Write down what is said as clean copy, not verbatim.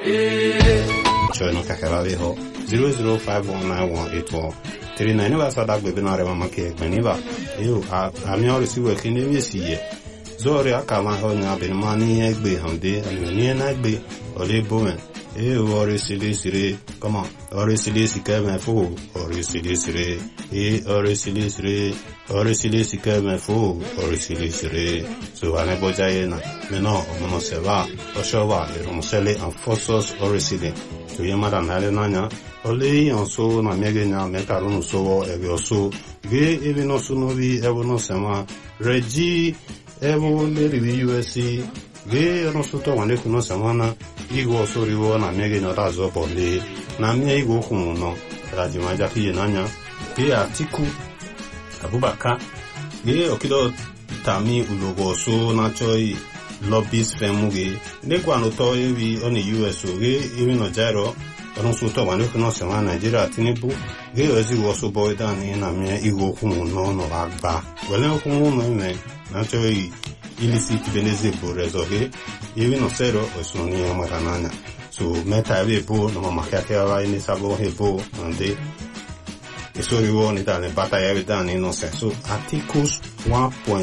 Cioè non caccavevo 00519184 39 va sta da bebe na rema ma che veniva io a mia ora si vuoi che ne mi si zori akama ho na be mani egbe hande ni na egbe ole bomen e ore sili come ore sili si che me fu ore sili e ore sili si che me fu ore sili so ane bojaye na me no mo se va o shova e mo sele an forces ore sili to yamara na le nanya ole yon so na mege nya me karunu so e go so ge even no so no vi e no sama regi e mo le ri USC ge no so to wane kuno sama na igo so riwo na mege nya ta zo pole na me igo kuno no radio maja ki nanya ge atiku abubaka ge okido tami ulogo so na choi lobbies femuge ne kwano to evi on US ge even no jaro non so to wane kuno sama Nigeria Tinubu ge ozi wo so boy dan na me igo kuno no agba wele kuno no me na choi illicit beneze bo rezoge even no zero osoni amarananya so meta ebe no makate ava ini sabo hebo ande esori wo ni dale bataya ebe dan no senso articles 1.